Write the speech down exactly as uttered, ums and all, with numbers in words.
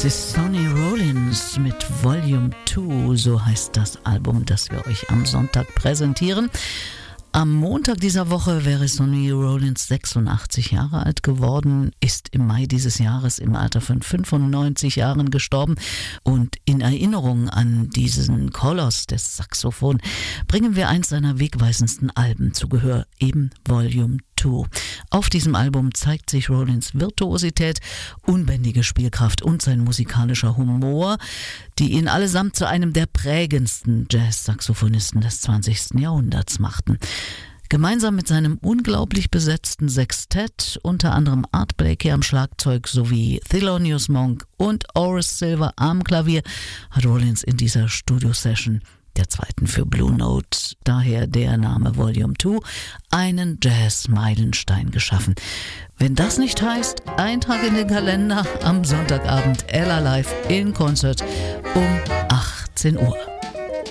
Das ist Sonny Rollins mit Volume zwei, so heißt das Album, das wir euch am Sonntag präsentieren. Am Montag dieser Woche wäre Sonny Rollins sechsundachtzig Jahre alt geworden, ist im Mai dieses Jahres im Alter von fünfundneunzig Jahren gestorben. Und in Erinnerung an diesen Koloss des Saxophon bringen wir eins seiner wegweisendsten Alben zu Gehör, eben Volume zwei. Auf diesem Album zeigt sich Rollins Virtuosität, unbändige Spielkraft und sein musikalischer Humor, die ihn allesamt zu einem der prägendsten Jazz-Saxophonisten des zwanzigsten Jahrhunderts machten. Gemeinsam mit seinem unglaublich besetzten Sextett, unter anderem Art Blakey am Schlagzeug sowie Thelonious Monk und Horace Silver am Klavier, hat Rollins in dieser Studio-Session, der zweiten für Blue Note, daher der Name Volume zwei, einen Jazz-Meilenstein geschaffen. Wenn das nicht heißt, Eintrag in den Kalender, am Sonntagabend Ella Live in Concert um achtzehn Uhr.